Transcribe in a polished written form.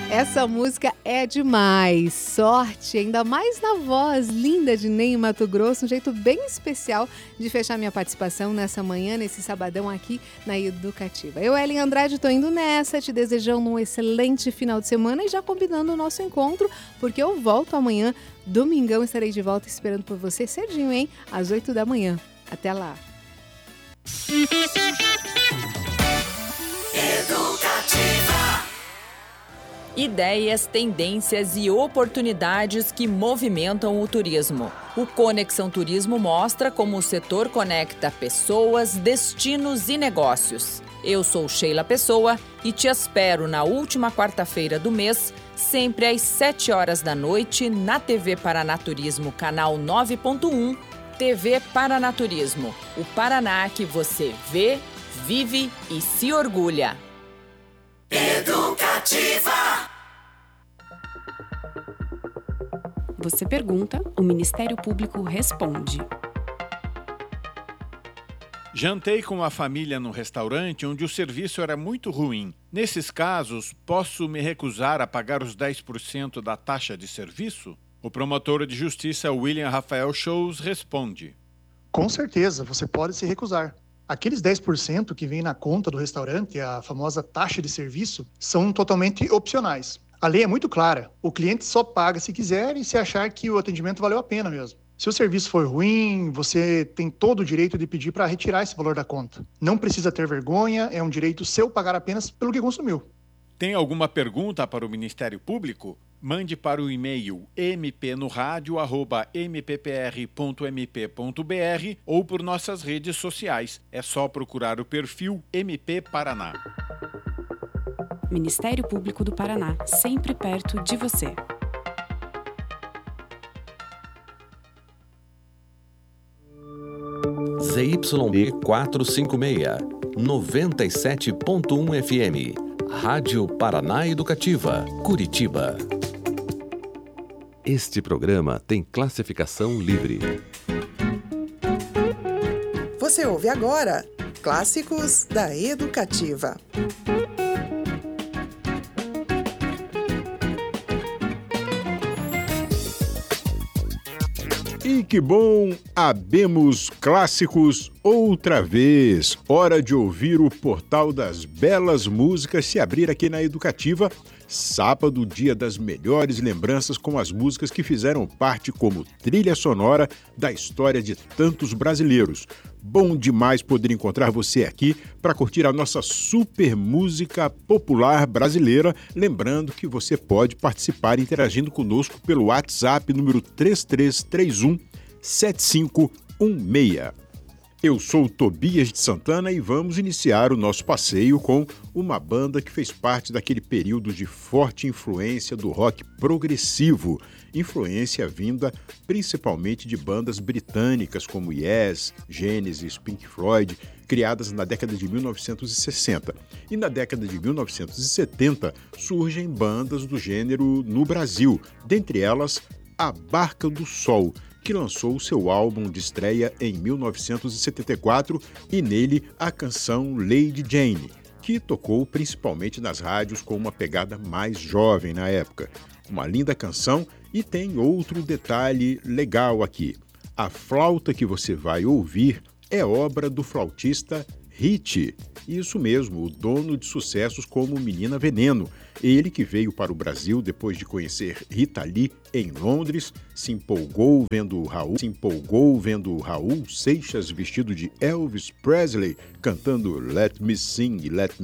Essa música é demais, sorte, ainda mais na voz linda de Ney Mato Grosso, um jeito bem especial de fechar minha participação nessa manhã, nesse sabadão aqui na Educativa. Eu, Ellen Andrade, tô indo nessa, te desejando um excelente final de semana e já combinando o nosso encontro, porque eu volto amanhã, domingão, estarei de volta esperando por você cedinho, hein? Às 8 da manhã. Até lá. Ideias, tendências e oportunidades que movimentam o turismo. O Conexão Turismo mostra como o setor conecta pessoas, destinos e negócios. Eu sou Sheila Pessoa e te espero na última quarta-feira do mês, sempre às 7 horas da noite, na TV Paranaturismo, canal 9.1, TV Paranaturismo. O Paraná que você vê, vive e se orgulha. Educativa. Você pergunta, o Ministério Público responde. Jantei com a família num restaurante onde o serviço era muito ruim. Nesses casos, posso me recusar a pagar os 10% da taxa de serviço? O promotor de justiça William Rafael Shows responde. Com certeza, você pode se recusar. Aqueles 10% que vem na conta do restaurante, a famosa taxa de serviço, são totalmente opcionais. A lei é muito clara, o cliente só paga se quiser e se achar que o atendimento valeu a pena mesmo. Se o serviço for ruim, você tem todo o direito de pedir para retirar esse valor da conta. Não precisa ter vergonha, é um direito seu pagar apenas pelo que consumiu. Tem alguma pergunta para o Ministério Público? Mande para o e-mail mpnoradio@mppr.mp.br ou por nossas redes sociais. É só procurar o perfil MP Paraná. Ministério Público do Paraná, sempre perto de você. ZYB 456, 97.1 FM. Rádio Paraná Educativa, Curitiba. Este programa tem classificação livre. Você ouve agora Clássicos da Educativa. E que bom, habemos clássicos outra vez. Hora de ouvir o Portal das Belas Músicas se abrir aqui na Educativa. Sábado, dia das melhores lembranças com as músicas que fizeram parte como trilha sonora da história de tantos brasileiros. Bom demais poder encontrar você aqui para curtir a nossa super música popular brasileira. Lembrando que você pode participar interagindo conosco pelo WhatsApp número 3331 7516. Eu sou o Tobias de Santana e vamos iniciar o nosso passeio com uma banda que fez parte daquele período de forte influência do rock progressivo, influência vinda principalmente de bandas britânicas como Yes, Genesis, Pink Floyd, criadas na década de 1960. E na década de 1970 surgem bandas do gênero no Brasil, dentre elas a Barca do Sol, que lançou seu álbum de estreia em 1974 e nele a canção Lady Jane, que tocou principalmente nas rádios com uma pegada mais jovem na época. Uma linda canção e tem outro detalhe legal aqui. A flauta que você vai ouvir é obra do flautista Ritchie. Isso mesmo, o dono de sucessos como Menina Veneno. Ele que veio para o Brasil depois de conhecer Rita Lee em Londres, se empolgou vendo Raul Seixas vestido de Elvis Presley cantando Let Me Sing, Let Me